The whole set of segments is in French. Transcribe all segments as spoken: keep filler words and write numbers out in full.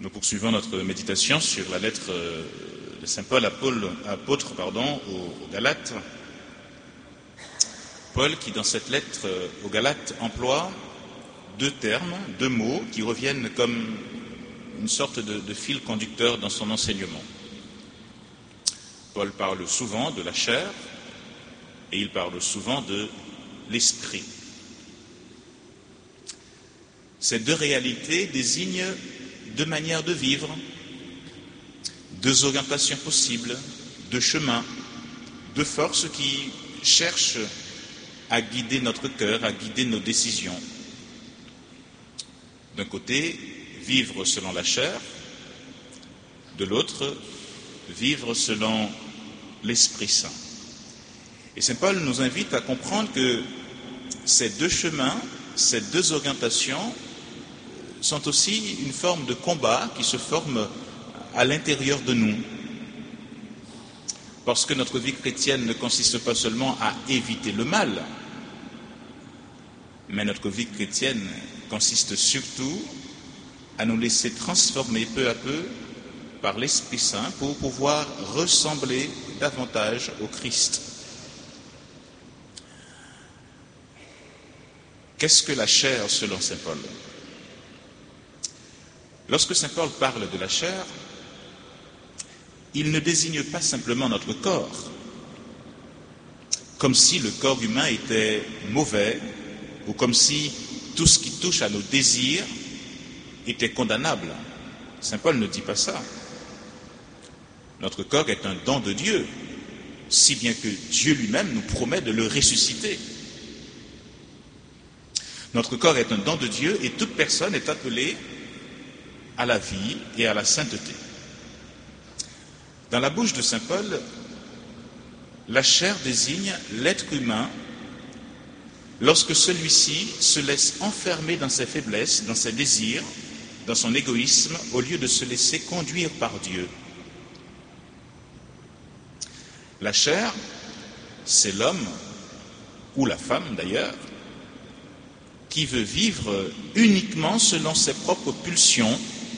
Nous poursuivons notre méditation sur la lettre de saint Paul, apôtre pardon, aux Galates. Paul qui, dans cette lettre aux Galates, emploie deux termes, deux mots qui reviennent comme une sorte de, de fil conducteur dans son enseignement. Paul parle souvent de la chair et il parle souvent de l'esprit. Ces deux réalités désignent deux manières de vivre, deux orientations possibles, deux chemins, deux forces qui cherchent à guider notre cœur, à guider nos décisions. D'un côté, vivre selon la chair, de l'autre, vivre selon l'Esprit Saint. Et saint Paul nous invite à comprendre que ces deux chemins, ces deux orientations sont aussi une forme de combat qui se forme à l'intérieur de nous. Parce que notre vie chrétienne ne consiste pas seulement à éviter le mal, mais notre vie chrétienne consiste surtout à nous laisser transformer peu à peu par l'Esprit Saint pour pouvoir ressembler davantage au Christ. Qu'est-ce que la chair selon saint Paul ? Lorsque saint Paul parle de la chair, il ne désigne pas simplement notre corps, comme si le corps humain était mauvais, ou comme si tout ce qui touche à nos désirs était condamnable. Saint Paul ne dit pas ça. Notre corps est un don de Dieu, si bien que Dieu lui-même nous promet de le ressusciter. Notre corps est un don de Dieu et toute personne est appelée à la vie et à la sainteté. Dans la bouche de saint Paul, la chair désigne l'être humain lorsque celui-ci se laisse enfermer dans ses faiblesses, dans ses désirs, dans son égoïsme, au lieu de se laisser conduire par Dieu. La chair, c'est l'homme, ou la femme d'ailleurs, qui veut vivre uniquement selon ses propres pulsions,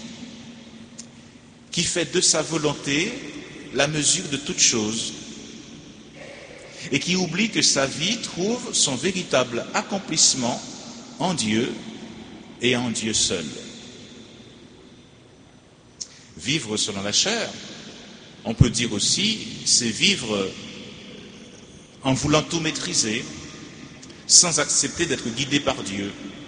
qui fait de sa volonté la mesure de toute chose, et qui oublie que sa vie trouve son véritable accomplissement en Dieu et en Dieu seul. Vivre selon la chair, on peut dire aussi, c'est vivre en voulant tout maîtriser, sans accepter d'être guidé par Dieu.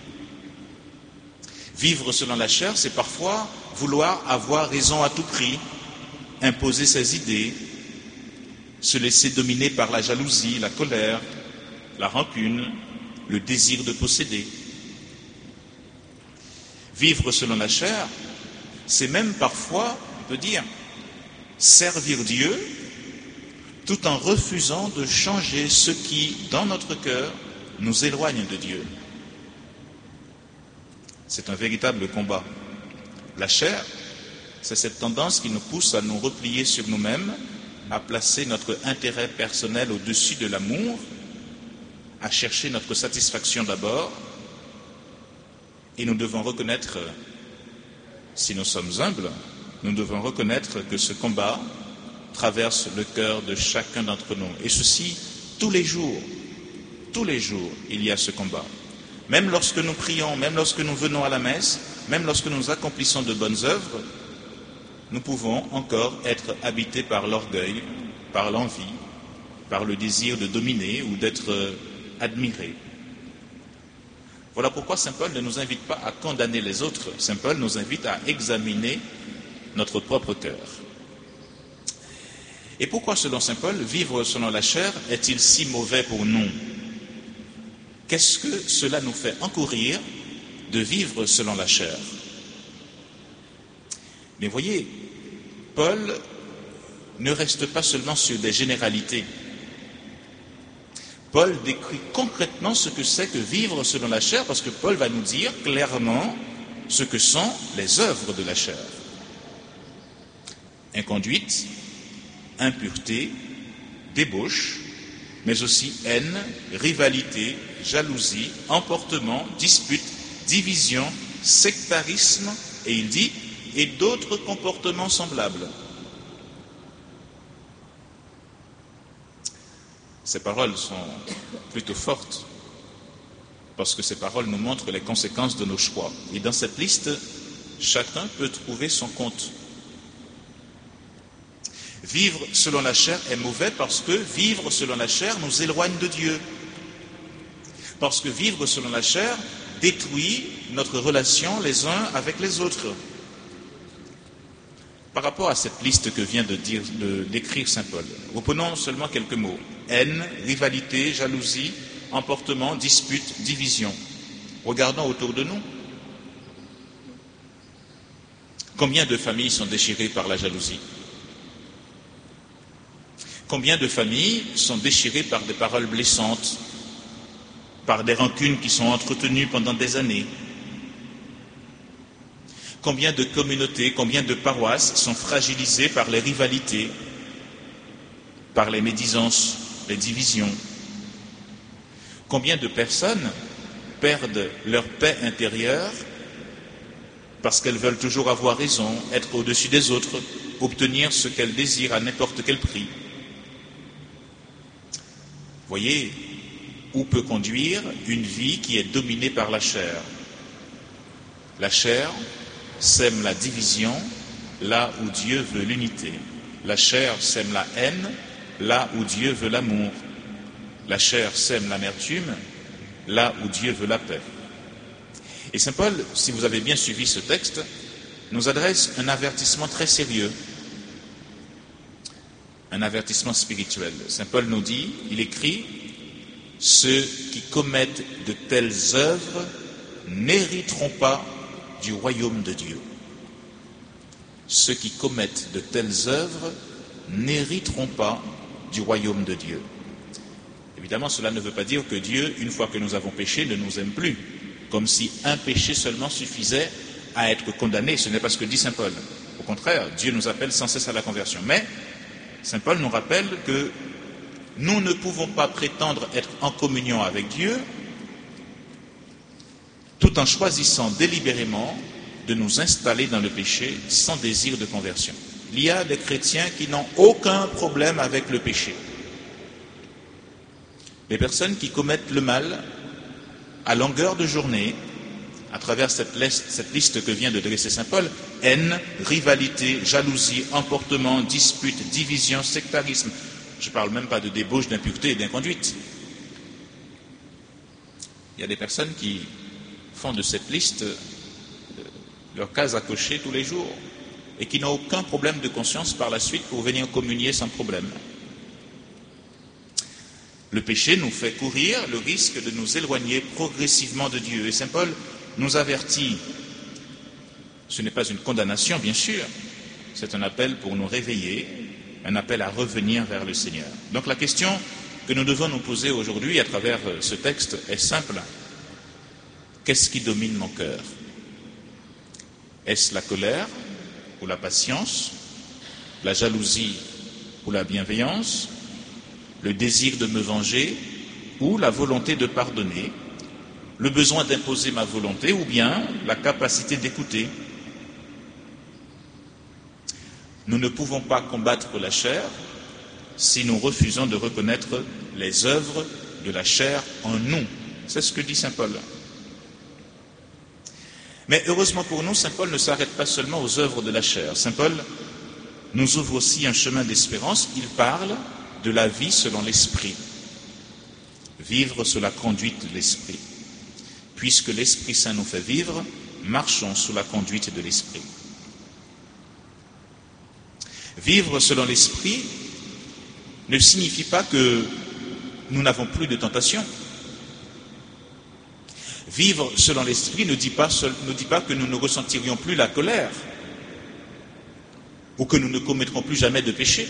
Vivre selon la chair, c'est parfois vouloir avoir raison à tout prix, imposer ses idées, se laisser dominer par la jalousie, la colère, la rancune, le désir de posséder. Vivre selon la chair, c'est même parfois, on peut dire, servir Dieu tout en refusant de changer ce qui, dans notre cœur, nous éloigne de Dieu. C'est un véritable combat. La chair, c'est cette tendance qui nous pousse à nous replier sur nous-mêmes, à placer notre intérêt personnel au-dessus de l'amour, à chercher notre satisfaction d'abord, et nous devons reconnaître, si nous sommes humbles, nous devons reconnaître que ce combat traverse le cœur de chacun d'entre nous. Et ceci, tous les jours, tous les jours, il y a ce combat. Même lorsque nous prions, même lorsque nous venons à la messe, même lorsque nous accomplissons de bonnes œuvres, nous pouvons encore être habités par l'orgueil, par l'envie, par le désir de dominer ou d'être admiré. Voilà pourquoi saint Paul ne nous invite pas à condamner les autres. Saint Paul nous invite à examiner notre propre cœur. Et pourquoi, selon saint Paul, vivre selon la chair est-il si mauvais pour nous ? Qu'est-ce que cela nous fait encourir de vivre selon la chair ? Mais voyez, Paul ne reste pas seulement sur des généralités. Paul décrit concrètement ce que c'est que vivre selon la chair, parce que Paul va nous dire clairement ce que sont les œuvres de la chair. Inconduite, impureté, débauche, mais aussi haine, rivalité, jalousie, emportement, dispute, division, sectarisme, et il dit et d'autres comportements semblables. Ces paroles sont plutôt fortes, parce que ces paroles nous montrent les conséquences de nos choix. Et dans cette liste, chacun peut trouver son compte. Vivre selon la chair est mauvais parce que vivre selon la chair nous éloigne de Dieu. Parce que vivre selon la chair détruit notre relation les uns avec les autres. Par rapport à cette liste que vient de dire, de, d'écrire saint Paul, reprenons seulement quelques mots. Haine, rivalité, jalousie, emportement, dispute, division. Regardons autour de nous. Combien de familles sont déchirées par la jalousie? Combien de familles sont déchirées par des paroles blessantes, par des rancunes qui sont entretenues pendant des années? Combien de communautés, combien de paroisses sont fragilisées par les rivalités, par les médisances, les divisions? Combien de personnes perdent leur paix intérieure parce qu'elles veulent toujours avoir raison, être au-dessus des autres, obtenir ce qu'elles désirent à n'importe quel prix? Voyez où peut conduire une vie qui est dominée par la chair. La chair sème la division là où Dieu veut l'unité. La chair sème la haine là où Dieu veut l'amour. La chair sème l'amertume là où Dieu veut la paix. Et saint Paul, si vous avez bien suivi ce texte, nous adresse un avertissement très sérieux, un avertissement spirituel. Saint Paul nous dit, il écrit, « Ceux qui commettent de telles œuvres n'hériteront pas du royaume de Dieu. » Ceux qui commettent de telles œuvres n'hériteront pas du royaume de Dieu. Évidemment, cela ne veut pas dire que Dieu, une fois que nous avons péché, ne nous aime plus, comme si un péché seulement suffisait à être condamné. Ce n'est pas ce que dit saint Paul. Au contraire, Dieu nous appelle sans cesse à la conversion. Mais saint Paul nous rappelle que nous ne pouvons pas prétendre être en communion avec Dieu tout en choisissant délibérément de nous installer dans le péché sans désir de conversion. Il y a des chrétiens qui n'ont aucun problème avec le péché. Les personnes qui commettent le mal à longueur de journée, à travers cette liste, cette liste que vient de dresser saint Paul, haine, rivalité, jalousie, emportement, dispute, division, sectarisme. Je ne parle même pas de débauche, d'impureté et d'inconduite. Il y a des personnes qui font de cette liste leur case à cocher tous les jours et qui n'ont aucun problème de conscience par la suite pour venir communier sans problème. Le péché nous fait courir le risque de nous éloigner progressivement de Dieu. Et saint Paul nous avertit, ce n'est pas une condamnation bien sûr, c'est un appel pour nous réveiller, un appel à revenir vers le Seigneur. Donc la question que nous devons nous poser aujourd'hui à travers ce texte est simple. Qu'est-ce qui domine mon cœur? Est-ce la colère ou la patience, la jalousie ou la bienveillance, le désir de me venger ou la volonté de pardonner, le besoin d'imposer ma volonté ou bien la capacité d'écouter? Nous ne pouvons pas combattre la chair si nous refusons de reconnaître les œuvres de la chair en nous. C'est ce que dit saint Paul. Mais heureusement pour nous, saint Paul ne s'arrête pas seulement aux œuvres de la chair. Saint Paul nous ouvre aussi un chemin d'espérance. Il parle de la vie selon l'esprit. Vivre sous la conduite de l'esprit. Puisque l'Esprit Saint nous fait vivre, marchons sous la conduite de l'esprit. Vivre selon l'esprit ne signifie pas que nous n'avons plus de tentation. Vivre selon l'esprit ne dit pas, ne dit pas que nous ne ressentirions plus la colère ou que nous ne commettrons plus jamais de péché.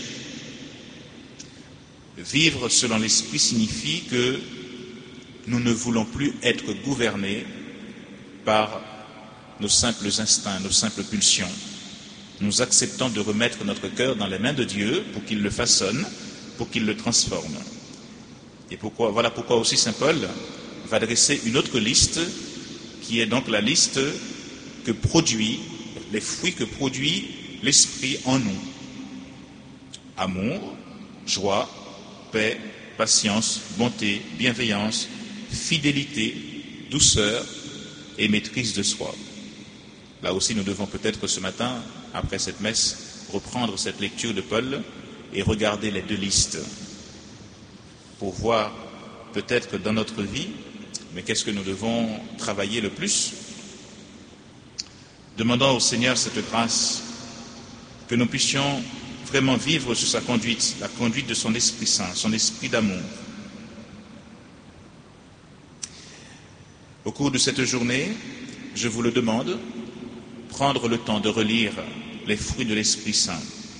Vivre selon l'esprit signifie que nous ne voulons plus être gouvernés par nos simples instincts, nos simples pulsions. Nous acceptons de remettre notre cœur dans les mains de Dieu pour qu'il le façonne, pour qu'il le transforme. Et pourquoi, voilà pourquoi aussi saint Paul va dresser une autre liste, qui est donc la liste que produit les fruits que produit l'Esprit en nous. Amour, joie, paix, patience, bonté, bienveillance, fidélité, douceur et maîtrise de soi. Là aussi, nous devons peut-être ce matin, après cette messe, reprendre cette lecture de Paul et regarder les deux listes pour voir peut-être que dans notre vie, mais qu'est-ce que nous devons travailler le plus? Demandons au Seigneur cette grâce, que nous puissions vraiment vivre sur sa conduite, la conduite de son Esprit Saint, son esprit d'amour. Au cours de cette journée, je vous le demande, prendre le temps de relire les fruits de l'Esprit Saint.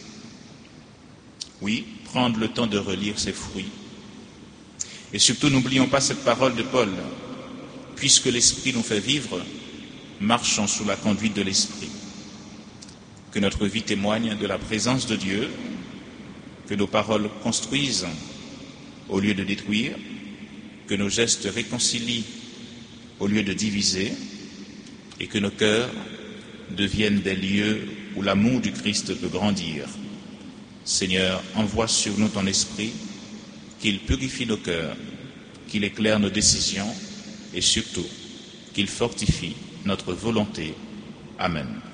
Oui, prendre le temps de relire ces fruits. Et surtout, n'oublions pas cette parole de Paul. Puisque l'Esprit nous fait vivre, marchons sous la conduite de l'Esprit. Que notre vie témoigne de la présence de Dieu, que nos paroles construisent au lieu de détruire, que nos gestes réconcilient au lieu de diviser, et que nos cœurs deviennent des lieux où l'amour du Christ peut grandir. Seigneur, envoie sur nous ton esprit, qu'il purifie nos cœurs, qu'il éclaire nos décisions et surtout qu'il fortifie notre volonté. Amen.